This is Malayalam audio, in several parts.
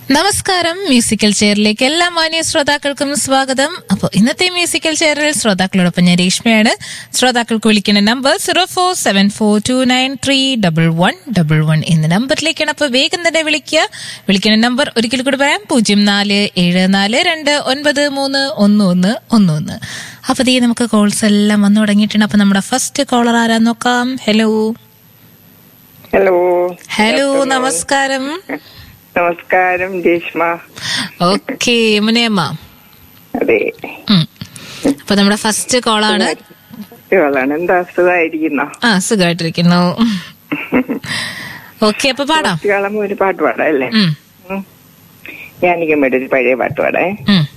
നമസ്കാരം. മ്യൂസിക്കൽ ചെയറിലേക്ക് എല്ലാ മാന്യ ശ്രോതാക്കൾക്കും സ്വാഗതം. അപ്പോൾ ഇന്നത്തെ മ്യൂസിക്കൽ ചെയറിൽ ശ്രോതാക്കളോടൊപ്പം ഞാൻ രേഷ്മയാണ്. ശ്രോതാക്കൾക്ക് വിളിക്കുന്ന നമ്പർ 0474293111 എന്ന നമ്പറിലേക്കാണ്. അപ്പോൾ വേഗം തന്നെ വിളിക്കുന്ന നമ്പർ ഒരിക്കൽ കൂടി പറയാം, 0474293111. അപ്പൊ ദേ നമുക്ക് കോൾസ് എല്ലാം വന്നു തുടങ്ങിയിട്ടുണ്ട്. അപ്പൊ നമ്മുടെ ഫസ്റ്റ് കോളർ ആരാന്ന് നോക്കാം. ഹലോ ഹലോ നമസ്കാരം. നമസ്കാരം രേഷ്മ. ഓക്കെ മുനിയമ്മ. അതെ, അപ്പൊ നമ്മുടെ ഫസ്റ്റ് കോളാണ്. എന്താ സുഖമായിരിക്കുന്നോ? ആ സുഖമായിട്ടിരിക്കുന്നു. ഓക്കെ, അപ്പൊ പാടാം. ഒരു പാട്ട് പാടാം അല്ലേ? ഞാനിക്കും വേണ്ടി ഒരു പഴയ പാട്ട് പാടേ.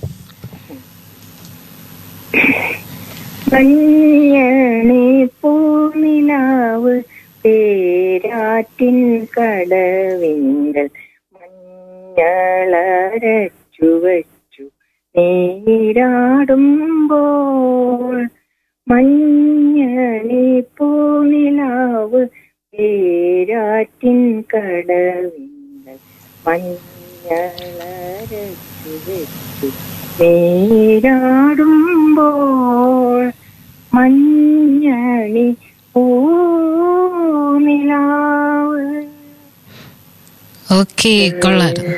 മഞ്ഞണി പൂനിലാവ് പേരാറ്റിൻ കടവിങ്കൽ മഞ്ഞളരച്ചു വച്ചു നീരാടുമ്പോൾ മഞ്ഞണി പൂനിലാവ് പേരാറ്റിൻ കടവിങ്കൽ മഞ്ഞളരച്ചു വച്ചു നീരാടുമ്പോൾ മഞ്ഞണി പൂനിലാവ്. ഓക്കെ, കൊള്ളായിരുന്നു.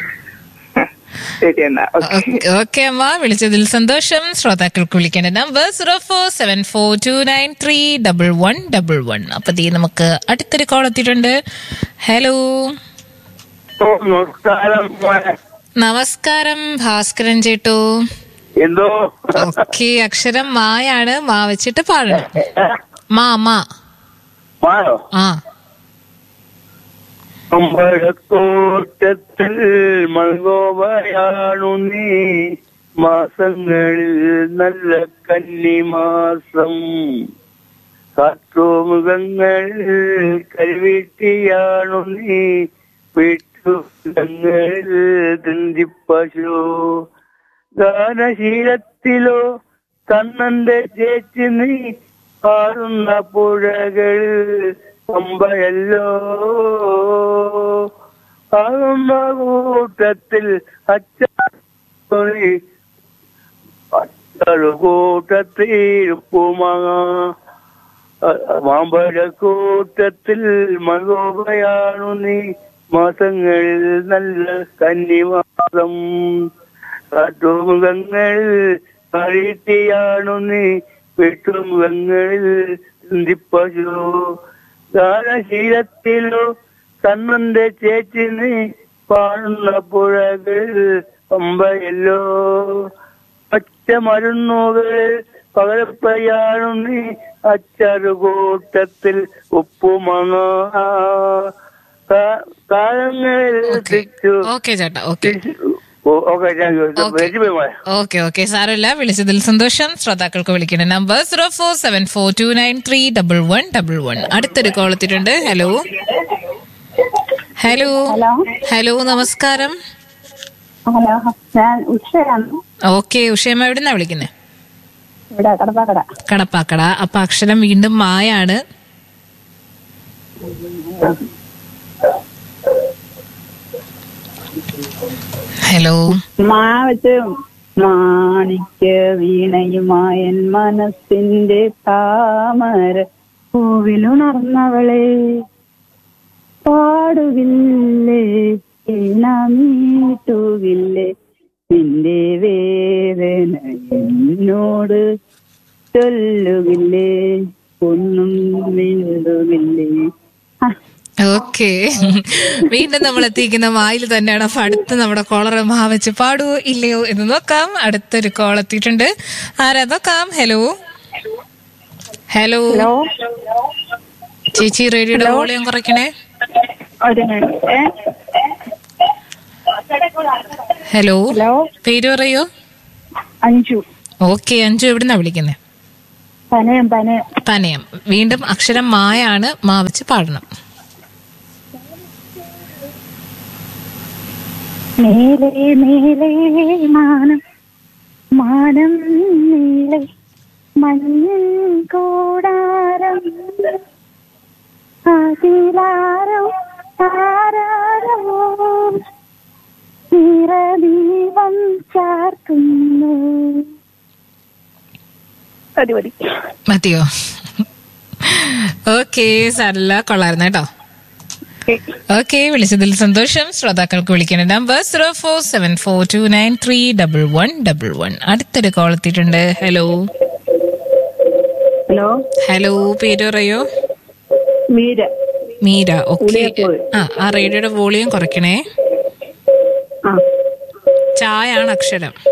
ഓക്കെ അമ്മ, വിളിച്ചതിൽ സന്തോഷം. ശ്രോതാക്കൾക്ക് വിളിക്കേണ്ട നമ്പർ 0474293111. അപ്പൊ ദേ നമുക്ക് അടുത്തൊരു കോൾ എത്തിയിട്ടുണ്ട്. ഹലോ നമസ്കാരം ഭാസ്കരൻ ചേട്ടോ. എന്തോ ഓക്കെ, അക്ഷരം മായാണ്. മാ വെച്ചിട്ട് പാടണം. മാ ആ. അമ്പഴത്തോട്ടത്തിൽ മൽഗോവയാണു നീ, മാസങ്ങളിൽ നല്ല കന്നിമാസം, കാട്ടുമുഖങ്ങളിൽ കരുവീട്ടിയാണു നീ, വീട്ടുമുഖങ്ങളിൽ തിന്തിപ്പശു, ഗാനശീലത്തിലോ കണ്ണന്റെ ചേച്ചി നീ, പാടുന്ന പുഴകൾ പമ്പയല്ലോ, പാടുന്ന കൂട്ടത്തിൽ കൂട്ടത്തിൽ ഉപ്പുമാങ്ങ, മാമ്പഴക്കൂട്ടത്തിൽ മകോപയാണു നീ, മാസങ്ങളിൽ നല്ല കന്നിമാസം, കാട്ടുമുഖങ്ങളിൽ കരീട്ടിയാണു നീ, വീട്ടുമുഖങ്ങളിൽ ചിന്തിപ്പശു, ഗാനശീലത്തിലോ കണ്ണന്റെ ചേച്ചി നീ, പാടുന്ന പുഴകൾ പമ്പയല്ലോ, പച്ച മരുന്നുകളിൽ പകരപ്പയാണു നീ, അച്ചറുകൂട്ടത്തിൽ ഉപ്പുമാങ്ങ, കാലങ്ങളിൽ ഓക്കെ ചേട്ടാ. ഓക്കെ ഓക്കെ സാരമില്ല, വിളിച്ചതിൽ സന്തോഷം. ശ്രോതാക്കൾക്ക് വിളിക്കേണ്ട നമ്പർ 0474293111. അടുത്തൊരു കോൾ എത്തിയിട്ടുണ്ട്. ഹലോ ഹലോ നമസ്കാരം. ഓക്കെ, ഉഷയമ്മ എവിടുന്നാ വിളിക്കുന്നേ? കടപ്പാക്കട. അപ്പൊ അക്ഷരം വീണ്ടും മായാണ്. ഹലോ മാവച്ച് മാണിക്യ വീണയുമായൻ മനസ്സിന്റെ താമര പൂവിലുണർന്നവളെ, പാടുകില്ലേ മീട്ടുകില്ലേ, നിന്റെ വേദന എന്നോട് ചൊല്ലുകില്ലേ, ഒന്നും മിണ്ടുകില്ലേ. ഓക്കെ, വീണ്ടും നമ്മൾ എത്തിക്കുന്ന മായിൽ തന്നെയാണ്. അപ്പൊ അടുത്ത് നമ്മുടെ കോളർ മാ വെച്ച് പാടുവോ ഇല്ലയോ എന്ന് നോക്കാം. അടുത്തൊരു കോൾ എത്തിയിട്ടുണ്ട്. ആരാ നോക്കാം. ഹലോ ചേച്ചി, റേഡിയോയുടെ വോളിയം കുറയ്ക്കണേ. ഹലോ, പേര് പറയോ? അഞ്ജു. ഓക്കെ അഞ്ജു, എവിടുന്നാ വിളിക്കുന്നേ? പനയം. വീണ്ടും അക്ഷരം മായാണ്. മാ വെച്ച് പാടണം. മേലേ മേലേ മാനം മാനം നീളെ മഞ്ഞൻ കൂടാരം, അതിലാരോ താരാരോ നീറ ചാർത്തുന്നു. മതി മതി. മതിയോ? ഓക്കെ, സാരല്ല, കൊള്ളായിരുന്നു കേട്ടോ. ഓക്കെ, വിളിച്ചതിൽ സന്തോഷം. ശ്രോതാക്കൾക്ക് വിളിക്കേണ്ട നമ്പർ 0474293111. അടുത്തൊരു കോൾ എത്തിയിട്ടുണ്ട്. ഹലോ ഹലോ ഹലോ, പേര് പറയോ? മീര. മീര. ഓക്കെ, ആ റേഡിയോയുടെ വോളിയം കുറയ്ക്കണേ. ചായ ആണ് അക്ഷരം.